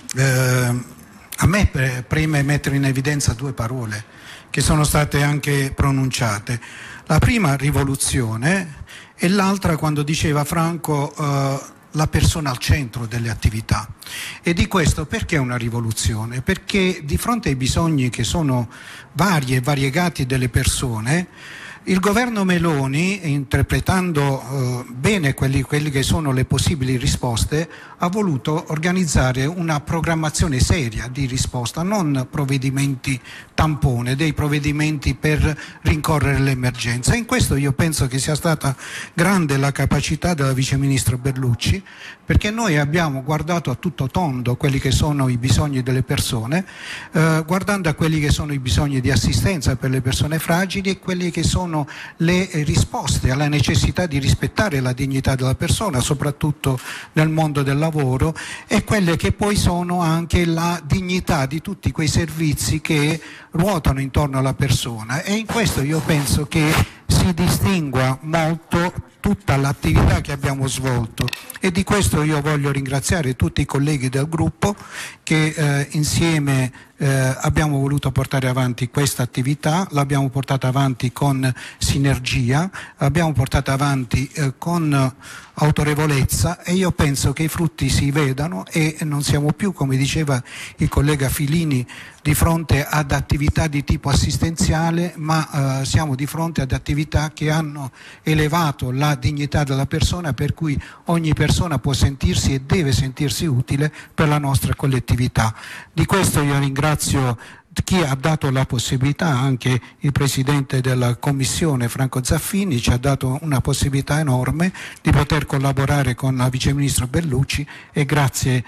A me preme mettere in evidenza due parole che sono state anche pronunciate. La prima, rivoluzione, e l'altra quando diceva Franco la persona al centro delle attività. E di questo perché una rivoluzione? Perché di fronte ai bisogni che sono vari e variegati delle persone, il governo Meloni, interpretando bene quelli che sono le possibili risposte, ha voluto organizzare una programmazione seria di risposta, non provvedimenti tampone, dei provvedimenti per rincorrere l'emergenza. In questo io penso che sia stata grande la capacità della Vice Ministro Bellucci, perché noi abbiamo guardato a tutto tondo quelli che sono i bisogni delle persone, guardando a quelli che sono i bisogni di assistenza per le persone fragili e quelli che sono le risposte alla necessità di rispettare la dignità della persona, soprattutto nel mondo del lavoro, e quelle che poi sono anche la dignità di tutti quei servizi che ruotano intorno alla persona. E in questo io penso che si distingua molto tutta l'attività che abbiamo svolto, e di questo io voglio ringraziare tutti i colleghi del gruppo che insieme abbiamo voluto portare avanti questa attività, l'abbiamo portata avanti con sinergia, l'abbiamo portata avanti con autorevolezza, e io penso che i frutti si vedano e non siamo più, come diceva il collega Filini, di fronte ad attività di tipo assistenziale, ma siamo di fronte ad attività che hanno elevato la dignità della persona, per cui ogni persona può sentirsi e deve sentirsi utile per la nostra collettività. Di questo io ringrazio chi ha dato la possibilità, anche il Presidente della Commissione Franco Zaffini ci ha dato una possibilità enorme di poter collaborare con la Vice Ministro Bellucci, e grazie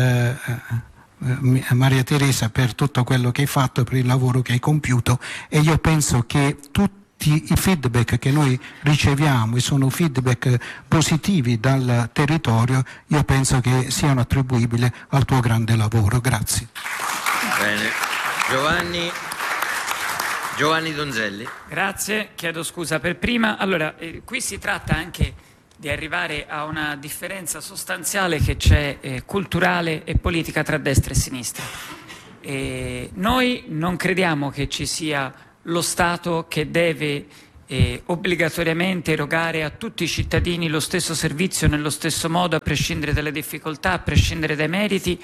Maria Teresa per tutto quello che hai fatto, per il lavoro che hai compiuto, e io penso che tutti tutti i feedback che noi riceviamo e sono feedback positivi dal territorio, io penso che siano attribuibili al tuo grande lavoro. Grazie. Bene. Giovanni Donzelli. Grazie, chiedo scusa per prima. Allora, qui si tratta anche di arrivare a una differenza sostanziale che c'è culturale e politica tra destra e sinistra. Noi non crediamo che ci sia lo Stato che deve obbligatoriamente erogare a tutti i cittadini lo stesso servizio nello stesso modo, a prescindere dalle difficoltà, a prescindere dai meriti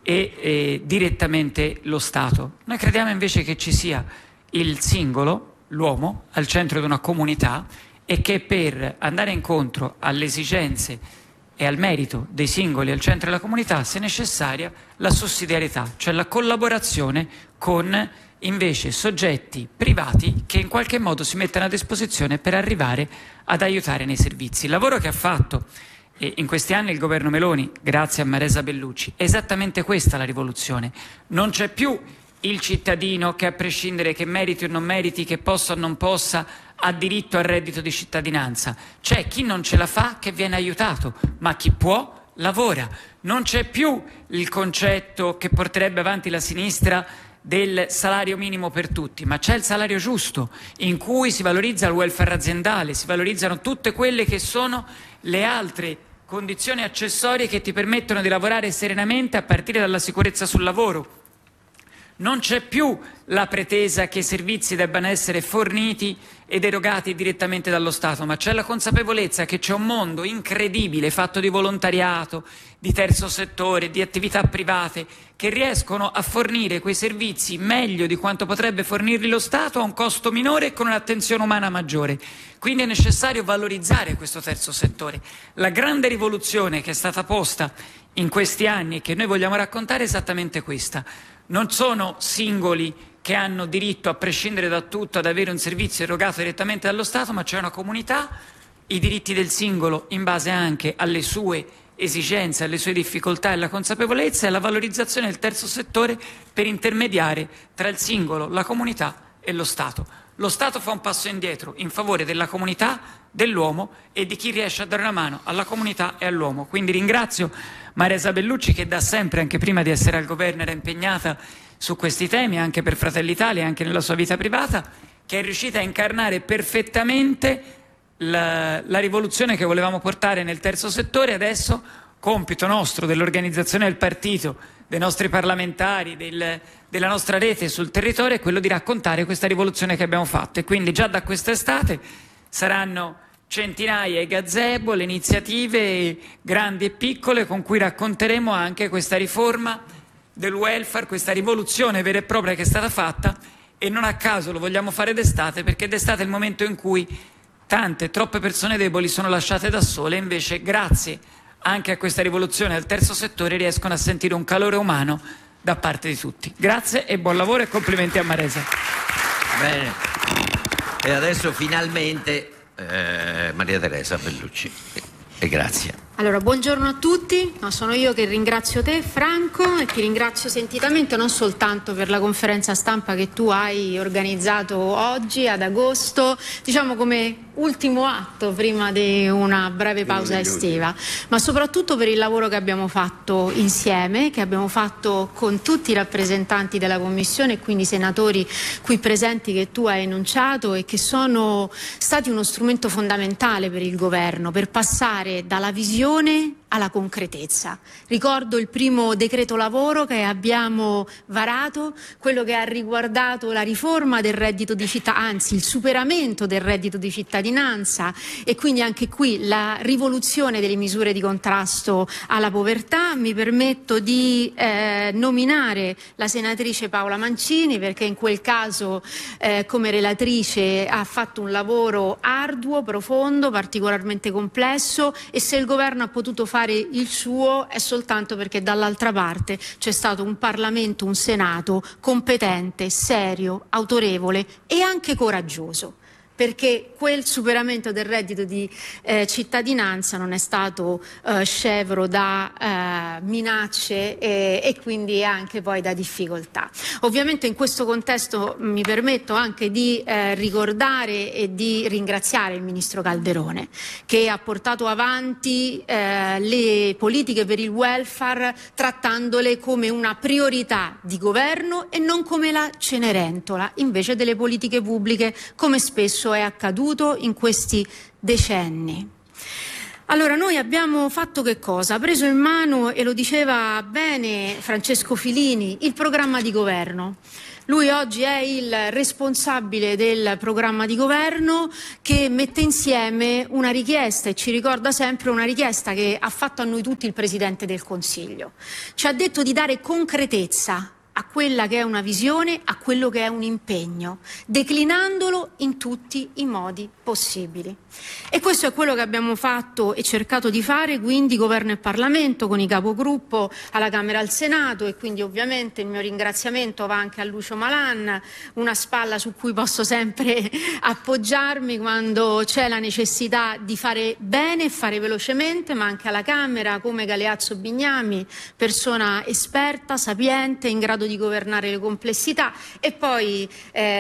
e direttamente lo Stato. Noi crediamo invece che ci sia il singolo, l'uomo, al centro di una comunità e che per andare incontro alle esigenze e al merito dei singoli al centro della comunità sia necessaria la sussidiarietà, cioè la collaborazione con invece soggetti privati che in qualche modo si mettono a disposizione per arrivare ad aiutare nei servizi. Il lavoro che ha fatto in questi anni il governo Meloni, grazie a Maresa Bellucci, è esattamente questa la rivoluzione. Non c'è più il cittadino che, a prescindere che meriti o non meriti, che possa o non possa, ha diritto al reddito di cittadinanza. C'è chi non ce la fa che viene aiutato, ma chi può lavora. Non c'è più il concetto che porterebbe avanti la sinistra del salario minimo per tutti, ma c'è il salario giusto, in cui si valorizza il welfare aziendale, si valorizzano tutte quelle che sono le altre condizioni accessorie che ti permettono di lavorare serenamente, a partire dalla sicurezza sul lavoro. Non c'è più la pretesa che i servizi debbano essere forniti ed erogati direttamente dallo Stato, ma c'è la consapevolezza che c'è un mondo incredibile fatto di volontariato, di terzo settore, di attività private che riescono a fornire quei servizi meglio di quanto potrebbe fornirli lo Stato a un costo minore e con un'attenzione umana maggiore. Quindi è necessario valorizzare questo terzo settore. La grande rivoluzione che è stata posta in questi anni e che noi vogliamo raccontare è esattamente questa. Non sono singoli che hanno diritto, a prescindere da tutto, ad avere un servizio erogato direttamente dallo Stato, ma c'è una comunità, i diritti del singolo in base anche alle sue esigenze, alle sue difficoltà e alla consapevolezza, e la valorizzazione del terzo settore per intermediare tra il singolo, la comunità e lo Stato. Lo Stato fa un passo indietro in favore della comunità, dell'uomo e di chi riesce a dare una mano alla comunità e all'uomo. Quindi ringrazio Maresa Bellucci, che da sempre, anche prima di essere al governo, era impegnata su questi temi, anche per Fratelli Italia e anche nella sua vita privata, che è riuscita a incarnare perfettamente la rivoluzione che volevamo portare nel terzo settore. Adesso compito nostro, dell'organizzazione del partito, dei nostri parlamentari, della nostra rete sul territorio, è quello di raccontare questa rivoluzione che abbiamo fatto. E quindi già da quest'estate saranno centinaia i gazebo, le iniziative grandi e piccole con cui racconteremo anche questa riforma del welfare, questa rivoluzione vera e propria che è stata fatta. E non a caso lo vogliamo fare d'estate, perché d'estate è il momento in cui tante, troppe persone deboli sono lasciate da sole, e invece grazie anche a questa rivoluzione del terzo settore riescono a sentire un calore umano da parte di tutti. Grazie e buon lavoro e complimenti a Maresa. Bene. E adesso finalmente Maria Teresa Bellucci. E grazie. Allora, buongiorno a tutti, sono io che ringrazio te, Franco, e ti ringrazio sentitamente non soltanto per la conferenza stampa che tu hai organizzato oggi ad agosto, diciamo come ultimo atto prima di una breve pausa estiva, ma soprattutto per il lavoro che abbiamo fatto insieme, che abbiamo fatto con tutti i rappresentanti della Commissione e quindi i senatori qui presenti che tu hai enunciato, e che sono stati uno strumento fondamentale per il governo per passare dalla visione alla concretezza. Ricordo il primo decreto lavoro che abbiamo varato, quello che ha riguardato la riforma del reddito di cittadinanza, anzi il superamento del reddito di cittadinanza, e quindi anche qui la rivoluzione delle misure di contrasto alla povertà. Mi permetto di nominare la senatrice Paola Mancini, perché in quel caso come relatrice ha fatto un lavoro arduo, profondo, particolarmente complesso, e se il governo ha potuto fare il suo è soltanto perché dall'altra parte c'è stato un Parlamento, un Senato competente, serio, autorevole e anche coraggioso. perché quel superamento del reddito di cittadinanza non è stato scevro da minacce e quindi anche poi da difficoltà. Ovviamente in questo contesto mi permetto anche di ricordare e di ringraziare il Ministro Calderone, che ha portato avanti le politiche per il welfare trattandole come una priorità di governo e non come la Cenerentola invece delle politiche pubbliche, come spesso è accaduto in questi decenni. Allora, noi abbiamo fatto che cosa? Ha preso in mano, e lo diceva bene Francesco Filini, il programma di governo. Lui oggi è il responsabile del programma di governo che mette insieme una richiesta, e ci ricorda sempre una richiesta che ha fatto a noi tutti il Presidente del Consiglio. Ci ha detto di dare concretezza a quella che è una visione, a quello che è un impegno, declinandolo in tutti i modi possibili. E questo è quello che abbiamo fatto e cercato di fare, quindi Governo e Parlamento, con i capogruppo alla Camera e al Senato, e quindi ovviamente il mio ringraziamento va anche a Lucio Malan, una spalla su cui posso sempre appoggiarmi quando c'è la necessità di fare bene e fare velocemente, ma anche alla Camera come Galeazzo Bignami, persona esperta, sapiente, in grado di governare le complessità, e poi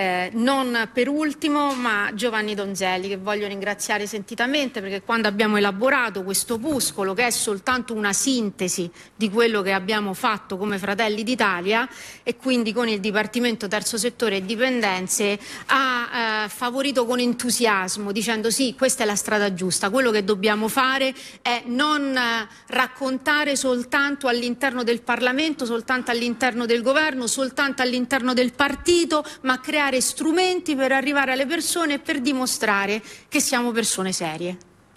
non per ultimo ma Giovanni Donzelli, che voglio ringraziare sentitamente, perché quando abbiamo elaborato questo opuscolo, che è soltanto una sintesi di quello che abbiamo fatto come Fratelli d'Italia, e quindi con il Dipartimento Terzo Settore e Dipendenze, ha favorito con entusiasmo, dicendo sì, questa è la strada giusta, quello che dobbiamo fare è non raccontare soltanto all'interno del Parlamento, soltanto all'interno del governo, soltanto all'interno del partito, ma creare strumenti per arrivare alle persone e per dimostrare che siamo persone serie.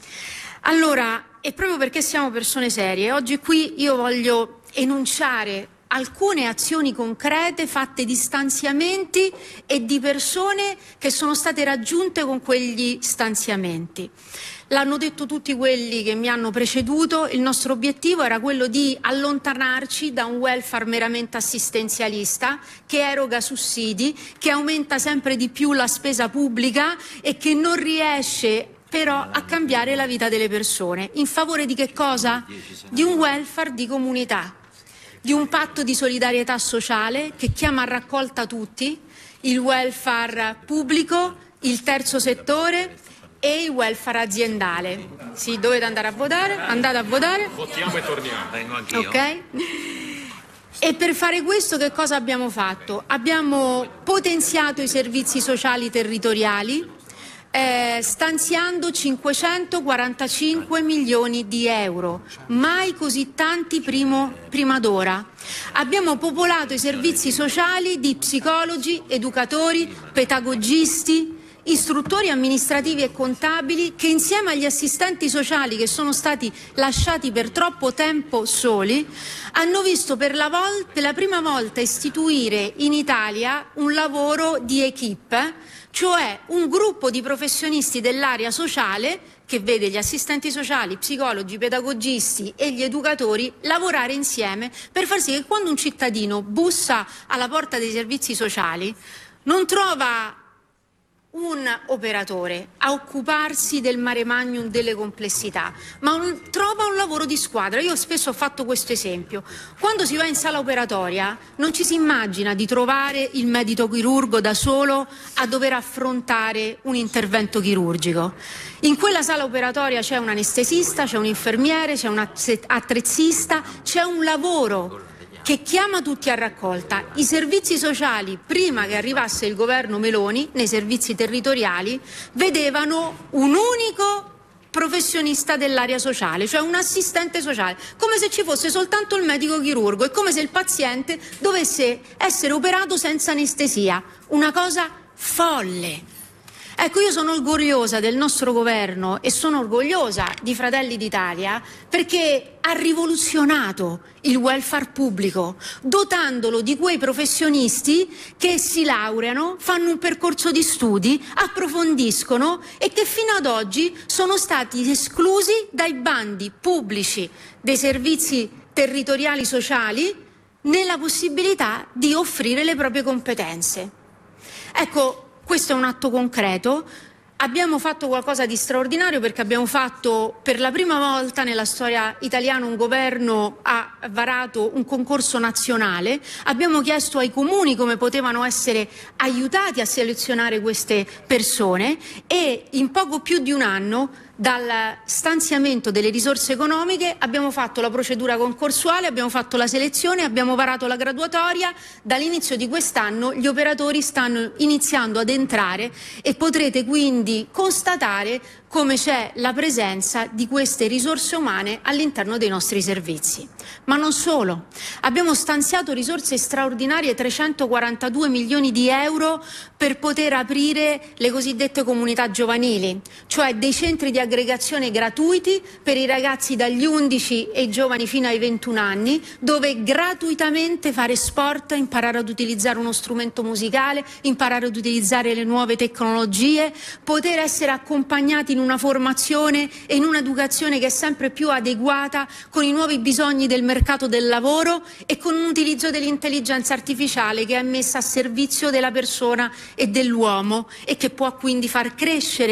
Allora, e proprio perché siamo persone serie, oggi qui io voglio enunciare alcune azioni concrete fatte di stanziamenti e di persone che sono state raggiunte con quegli stanziamenti. L'hanno detto tutti quelli che mi hanno preceduto, il nostro obiettivo era quello di allontanarci da un welfare meramente assistenzialista che eroga sussidi, che aumenta sempre di più la spesa pubblica e che non riesce però a cambiare la vita delle persone. In favore di che cosa? Di un welfare di comunità, di un patto di solidarietà sociale che chiama a raccolta tutti, il welfare pubblico, il terzo settore e il welfare aziendale. Sì, dovete andare a votare, andate a votare. Votiamo e torniamo. Vengo anch'io. Ok? E per fare questo che cosa abbiamo fatto? Abbiamo potenziato i servizi sociali territoriali, stanziando 545 milioni di euro, mai così tanti prima d'ora. Abbiamo popolato i servizi sociali di psicologi, educatori, pedagogisti, istruttori amministrativi e contabili, che insieme agli assistenti sociali che sono stati lasciati per troppo tempo soli, hanno visto per la prima volta istituire in Italia un lavoro di equipe, cioè un gruppo di professionisti dell'area sociale che vede gli assistenti sociali, psicologi, pedagogisti e gli educatori lavorare insieme per far sì che quando un cittadino bussa alla porta dei servizi sociali non trova un operatore a occuparsi del mare magnum delle complessità, ma trova un lavoro di squadra. Io spesso ho fatto questo esempio. Quando si va in sala operatoria non ci si immagina di trovare il medico chirurgo da solo a dover affrontare un intervento chirurgico. In quella sala operatoria c'è un anestesista, c'è un infermiere, c'è un attrezzista, c'è un lavoro che chiama tutti a raccolta. I servizi sociali, prima che arrivasse il governo Meloni, nei servizi territoriali, vedevano un unico professionista dell'area sociale, cioè un assistente sociale, come se ci fosse soltanto il medico chirurgo, è come se il paziente dovesse essere operato senza anestesia, una cosa folle. Ecco, io sono orgogliosa del nostro governo e sono orgogliosa di Fratelli d'Italia perché ha rivoluzionato il welfare pubblico, dotandolo di quei professionisti che si laureano, fanno un percorso di studi, approfondiscono e che fino ad oggi sono stati esclusi dai bandi pubblici dei servizi territoriali sociali nella possibilità di offrire le proprie competenze. Ecco, questo è un atto concreto. Abbiamo fatto qualcosa di straordinario perché abbiamo fatto per la prima volta nella storia italiana un governo ha varato un concorso nazionale, abbiamo chiesto ai comuni come potevano essere aiutati a selezionare queste persone e in poco più di un anno dal stanziamento delle risorse economiche abbiamo fatto la procedura concorsuale, abbiamo fatto la selezione, abbiamo varato la graduatoria. Dall'inizio di quest'anno gli operatori stanno iniziando ad entrare e potrete quindi constatare come c'è la presenza di queste risorse umane all'interno dei nostri servizi. Ma non solo, abbiamo stanziato risorse straordinarie, 342 milioni di euro per poter aprire le cosiddette comunità giovanili, cioè dei centri di aggregazione gratuiti per i ragazzi dagli 11 e i giovani fino ai 21 anni, dove gratuitamente fare sport, imparare ad utilizzare uno strumento musicale, imparare ad utilizzare le nuove tecnologie, poter essere accompagnati in una formazione e in un'educazione che è sempre più adeguata con i nuovi bisogni del mercato del lavoro e con un utilizzo dell'intelligenza artificiale che è messa a servizio della persona e dell'uomo e che può quindi far crescere